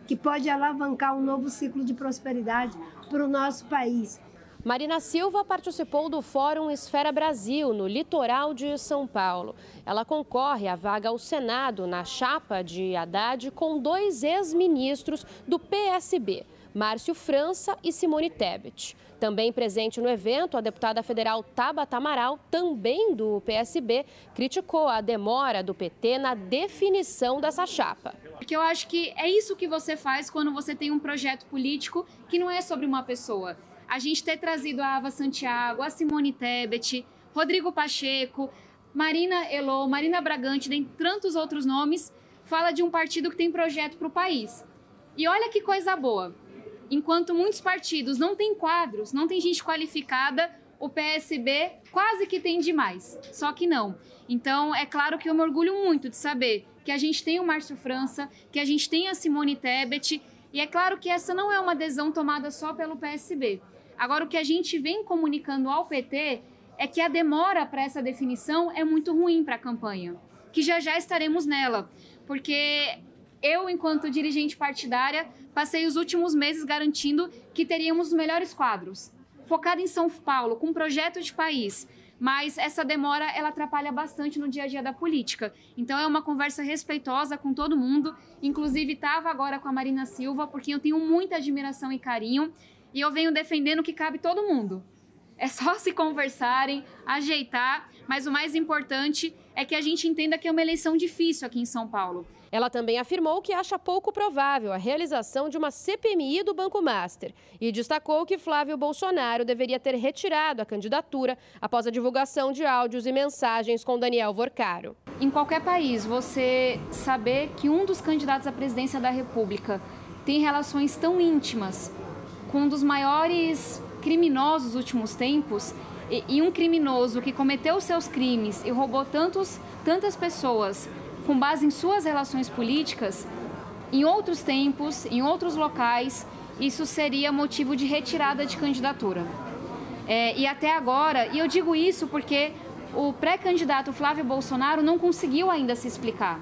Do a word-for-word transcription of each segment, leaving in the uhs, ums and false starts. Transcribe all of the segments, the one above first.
que pode alavancar um novo ciclo de prosperidade para o nosso país. Marina Silva participou do Fórum Esfera Brasil, no litoral de São Paulo. Ela concorre à vaga ao Senado na chapa de Haddad com dois ex-ministros do P S B, Márcio França e Simone Tebet. Também presente no evento, a deputada federal Tabata Amaral, também do P S B, criticou a demora do P T na definição dessa chapa. Porque eu acho que é isso que você faz quando você tem um projeto político que não é sobre uma pessoa. A gente ter trazido a Ava Santiago, a Simone Tebet, Rodrigo Pacheco, Marina Elô, Marina Bragante, dentre tantos outros nomes, fala de um partido que tem projeto para o país. E olha que coisa boa. Enquanto muitos partidos não têm quadros, não tem gente qualificada, o P S B quase que tem demais, só que não. Então, é claro que eu me orgulho muito de saber que a gente tem o Márcio França, que a gente tem a Simone Tebet, e é claro que essa não é uma adesão tomada só pelo P S B. Agora, o que a gente vem comunicando ao P T é que a demora para essa definição é muito ruim para a campanha, que já já estaremos nela, porque eu, enquanto dirigente partidária, passei os últimos meses garantindo que teríamos os melhores quadros, focado em São Paulo, com um projeto de país, mas essa demora ela atrapalha bastante no dia a dia da política. Então é uma conversa respeitosa com todo mundo, inclusive estava agora com a Marina Silva, porque eu tenho muita admiração e carinho, e eu venho defendendo que cabe todo mundo. É só se conversarem, ajeitar, mas o mais importante é que a gente entenda que é uma eleição difícil aqui em São Paulo. Ela também afirmou que acha pouco provável a realização de uma C P M I do Banco Master e destacou que Flávio Bolsonaro deveria ter retirado a candidatura após a divulgação de áudios e mensagens com Daniel Vorcaro. Em qualquer país, você saber que um dos candidatos à presidência da República tem relações tão íntimas com um dos maiores criminosos dos últimos tempos, e, e um criminoso que cometeu seus crimes e roubou tantos, tantas pessoas com base em suas relações políticas, em outros tempos, em outros locais, isso seria motivo de retirada de candidatura. É, e até agora, e eu digo isso porque o pré-candidato Flávio Bolsonaro não conseguiu ainda se explicar.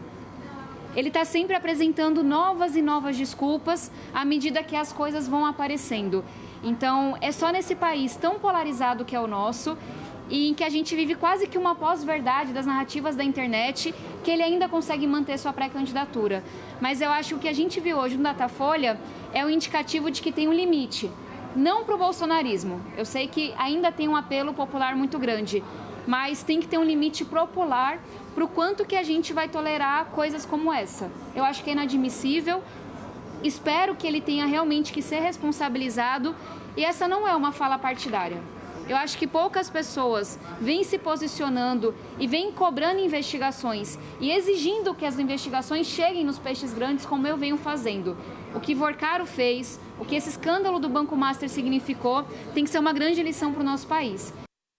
Ele está sempre apresentando novas e novas desculpas à medida que as coisas vão aparecendo. Então, é só nesse país tão polarizado que é o nosso e em que a gente vive quase que uma pós-verdade das narrativas da internet que ele ainda consegue manter sua pré-candidatura. Mas eu acho que o que a gente viu hoje no Datafolha é um indicativo de que tem um limite. Não para o bolsonarismo. Eu sei que ainda tem um apelo popular muito grande, mas tem que ter um limite popular para o quanto que a gente vai tolerar coisas como essa. Eu acho que é inadmissível, espero que ele tenha realmente que ser responsabilizado e essa não é uma fala partidária. Eu acho que poucas pessoas vêm se posicionando e vêm cobrando investigações e exigindo que as investigações cheguem nos peixes grandes como eu venho fazendo. O que Vorcaro fez, o que esse escândalo do Banco Master significou, tem que ser uma grande lição para o nosso país.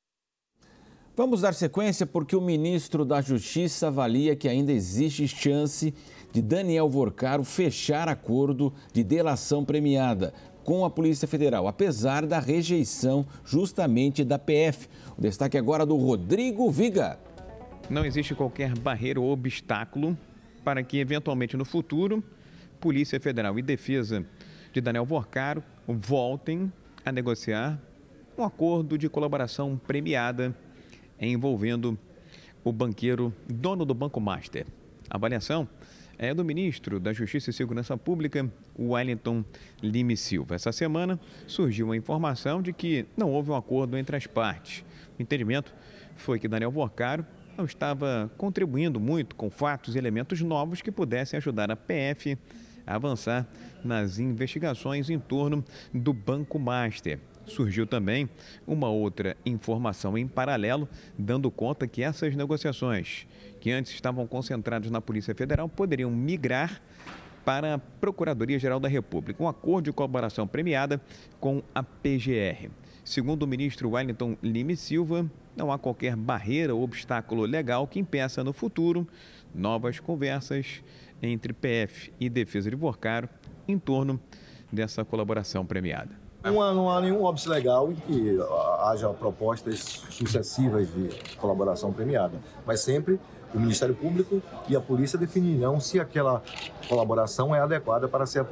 Vamos dar sequência porque o ministro da Justiça avalia que ainda existe chance de Daniel Vorcaro fechar acordo de delação premiada com a Polícia Federal, apesar da rejeição justamente da P F. O destaque agora do Rodrigo Viga. Não existe qualquer barreira ou obstáculo para que, eventualmente no futuro, Polícia Federal e Defesa de Daniel Vorcaro voltem a negociar um acordo de colaboração premiada envolvendo o banqueiro dono do Banco Master. A avaliação é do ministro da Justiça e Segurança Pública, Wellington Lime Silva. Essa semana surgiu a informação de que não houve um acordo entre as partes. O entendimento foi que Daniel Vorcaro não estava contribuindo muito com fatos e elementos novos que pudessem ajudar a P F a avançar nas investigações em torno do Banco Master. Surgiu também uma outra informação em paralelo, dando conta que essas negociações, que antes estavam concentradas na Polícia Federal, poderiam migrar para a Procuradoria-Geral da República, um acordo de colaboração premiada com a P G R. Segundo o ministro Wellington Lime Silva, não há qualquer barreira ou obstáculo legal que impeça no futuro novas conversas entre P F e Defesa de Vorcaro em torno dessa colaboração premiada. Não há, não há nenhum óbice legal em que haja propostas sucessivas de colaboração premiada, mas sempre o Ministério Público e a Polícia definirão se aquela colaboração é adequada para ser